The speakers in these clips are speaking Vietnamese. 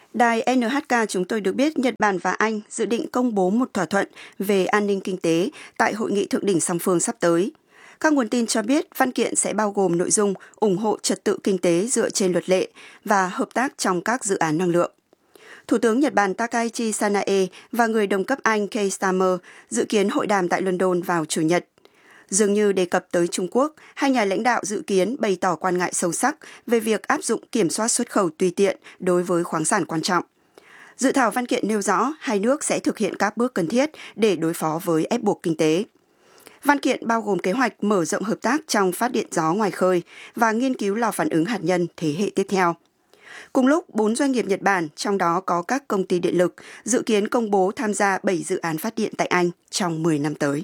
Đài NHK chúng tôi được biết Nhật Bản và Anh dự định công bố một thỏa thuận về an ninh kinh tế tại hội nghị thượng đỉnh song phương sắp tới. Các nguồn tin cho biết văn kiện sẽ bao gồm nội dung ủng hộ trật tự kinh tế dựa trên luật lệ và hợp tác trong các dự án năng lượng. Thủ tướng Nhật Bản Takaichi Sanae và người đồng cấp Anh Keir Starmer dự kiến hội đàm tại London vào Chủ nhật. Dường như đề cập tới Trung Quốc, hai nhà lãnh đạo dự kiến bày tỏ quan ngại sâu sắc về việc áp dụng kiểm soát xuất khẩu tùy tiện đối với khoáng sản quan trọng. Dự thảo văn kiện nêu rõ hai nước sẽ thực hiện các bước cần thiết để đối phó với ép buộc kinh tế. Văn kiện bao gồm kế hoạch mở rộng hợp tác trong phát điện gió ngoài khơi và nghiên cứu lò phản ứng hạt nhân thế hệ tiếp theo. Cùng lúc, 4 doanh nghiệp Nhật Bản, trong đó có các công ty điện lực, dự kiến công bố tham gia 7 dự án phát điện tại Anh trong 10 năm tới.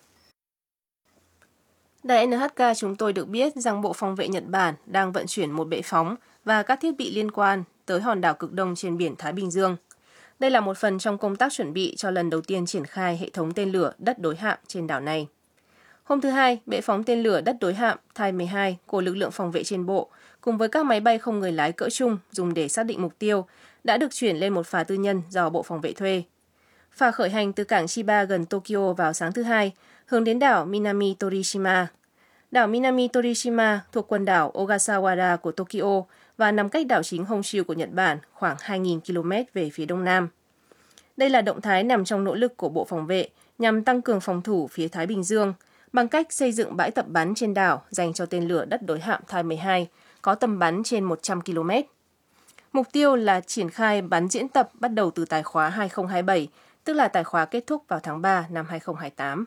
Đài NHK chúng tôi được biết rằng Bộ Phòng vệ Nhật Bản đang vận chuyển một bệ phóng và các thiết bị liên quan tới hòn đảo cực đông trên biển Thái Bình Dương. Đây là một phần trong công tác chuẩn bị cho lần đầu tiên triển khai hệ thống tên lửa đất đối hạm trên đảo này. Hôm thứ Hai, bệ phóng tên lửa đất đối hạm Tai-12 của lực lượng phòng vệ trên bộ cùng với các máy bay không người lái cỡ trung dùng để xác định mục tiêu đã được chuyển lên một phà tư nhân do Bộ Phòng vệ thuê. Phà khởi hành từ cảng Chiba gần Tokyo vào sáng thứ Hai, hướng đến đảo Minami Torishima. Đảo Minami Torishima thuộc quần đảo Ogasawara của Tokyo và nằm cách đảo chính Honshu của Nhật Bản khoảng 2.000 km về phía đông nam. Đây là động thái nằm trong nỗ lực của Bộ Phòng vệ nhằm tăng cường phòng thủ phía Thái Bình Dương bằng cách xây dựng bãi tập bắn trên đảo dành cho tên lửa đất đối hạm Tai-12 có tầm bắn trên 100 km. Mục tiêu là triển khai bắn diễn tập bắt đầu từ tài khóa 2027, tức là tài khóa kết thúc vào tháng 3 năm 2028.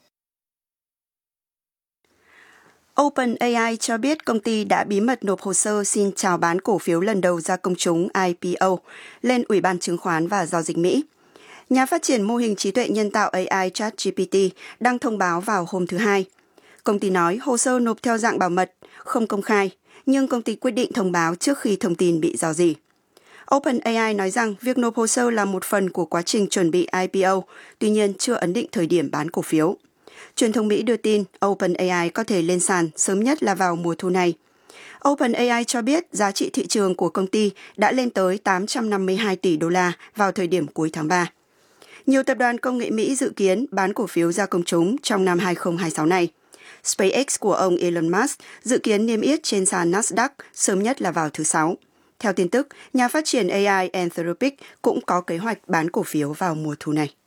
OpenAI cho biết công ty đã bí mật nộp hồ sơ xin chào bán cổ phiếu lần đầu ra công chúng IPO lên Ủy ban Chứng khoán và Giao dịch Mỹ. Nhà phát triển mô hình trí tuệ nhân tạo AI ChatGPT đăng thông báo vào hôm thứ Hai. Công ty nói hồ sơ nộp theo dạng bảo mật, không công khai, nhưng công ty quyết định thông báo trước khi thông tin bị rò rỉ. OpenAI nói rằng việc nộp hồ sơ là một phần của quá trình chuẩn bị IPO, tuy nhiên chưa ấn định thời điểm bán cổ phiếu. Truyền thông Mỹ đưa tin OpenAI có thể lên sàn sớm nhất là vào mùa thu này. OpenAI cho biết giá trị thị trường của công ty đã lên tới 852 tỷ đô la vào thời điểm cuối tháng 3. Nhiều tập đoàn công nghệ Mỹ dự kiến bán cổ phiếu ra công chúng trong năm 2026 này. SpaceX của ông Elon Musk dự kiến niêm yết trên sàn Nasdaq sớm nhất là vào thứ Sáu. Theo tin tức, nhà phát triển AI Anthropic cũng có kế hoạch bán cổ phiếu vào mùa thu này.